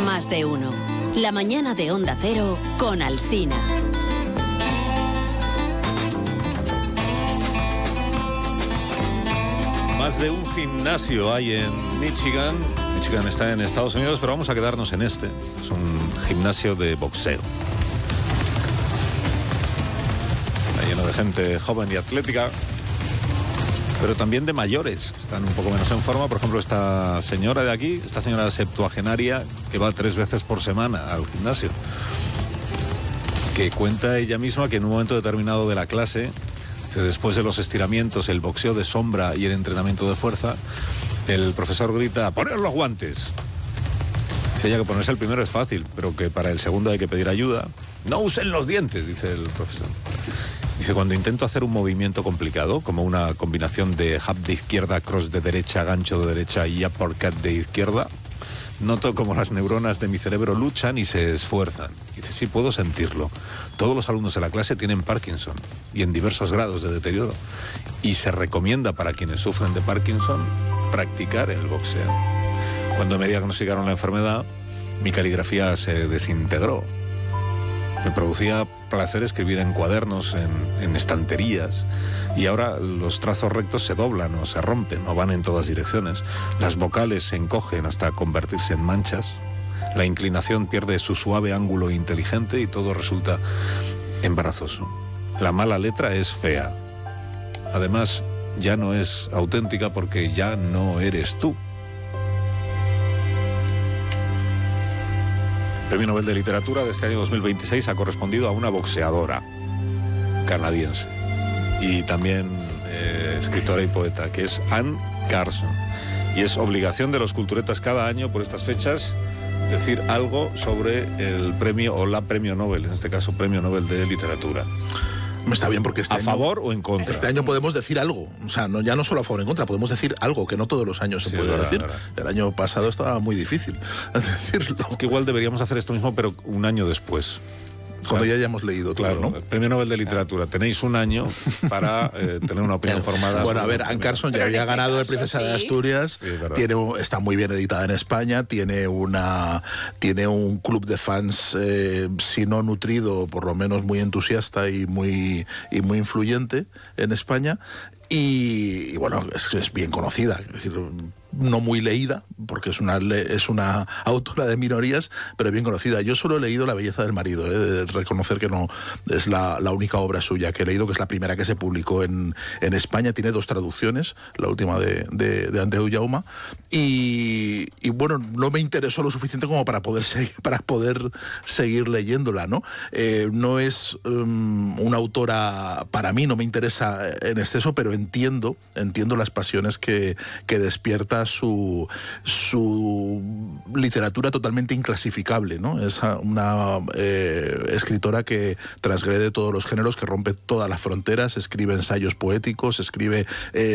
Más de uno. La mañana de Onda Cero con Alsina. Más de un gimnasio hay en Michigan. Michigan está en Estados Unidos, pero vamos a quedarnos en este. Es un gimnasio de boxeo. Está lleno de gente joven y atlética, pero también de mayores. Están un poco menos en forma. Por ejemplo, esta señora de aquí, esta señora septuagenaria que va 3 veces por semana al gimnasio, que cuenta ella misma que en un momento determinado de la clase, después de los estiramientos, el boxeo de sombra y el entrenamiento de fuerza, el profesor grita: ¡poner los guantes! Dice ella que ponerse el primero es fácil, pero que para el segundo hay que pedir ayuda. ¡No usen los dientes!, dice el profesor. Dice: cuando intento hacer un movimiento complicado, como una combinación de jab de izquierda, cross de derecha, gancho de derecha y uppercut de izquierda, noto como las neuronas de mi cerebro luchan y se esfuerzan. Dice: sí, puedo sentirlo. Todos los alumnos de la clase tienen Parkinson y en diversos grados de deterioro. Y se recomienda para quienes sufren de Parkinson practicar el boxeo. Cuando me diagnosticaron la enfermedad, mi caligrafía se desintegró. Me producía placer escribir en cuadernos, en estanterías, y ahora los trazos rectos se doblan o se rompen o van en todas direcciones. Las vocales se encogen hasta convertirse en manchas. La inclinación pierde su suave ángulo inteligente y todo resulta embarazoso. La mala letra es fea. Además, ya no es auténtica porque ya no eres tú. El Premio Nobel de Literatura de este año 2026 ha correspondido a una boxeadora canadiense y también escritora y poeta, que es Anne Carson. Y es obligación de los culturetas cada año por estas fechas decir algo sobre el premio o la premio Nobel, en este caso Premio Nobel de Literatura. Está bien, porque ¿A favor o en contra? Este año podemos decir algo, o sea, ya no solo a favor o en contra, podemos decir algo que no todos los años se puede decir. El año pasado estaba muy difícil decirlo. Es que igual deberíamos hacer esto mismo, pero un año después. Cuando ya hayamos leído todo, claro, ¿no? El Premio Nobel de Literatura. Tenéis un año para tener una opinión formada. Bueno, a ver, Anne Carson ya había ganado el Princesa de Asturias. Sí, está muy bien editada en España. Tiene un club de fans, si no nutrido, por lo menos muy entusiasta y muy influyente en España. Y bueno, es bien conocida, es decir, no muy leída, porque es una autora de minorías, pero bien conocida. Yo solo he leído La belleza del marido, de reconocer que no es la única obra suya que he leído, que es la primera que se publicó en España. Tiene 2 traducciones, la última de Andreu Jaume, y bueno, no me interesó lo suficiente como para poder seguir leyéndola, ¿no? No es una autora, para mí no me interesa en exceso, pero entiendo las pasiones que despierta su literatura totalmente inclasificable, ¿no? Es una escritora que transgrede todos los géneros, que rompe todas las fronteras, escribe ensayos poéticos, escribe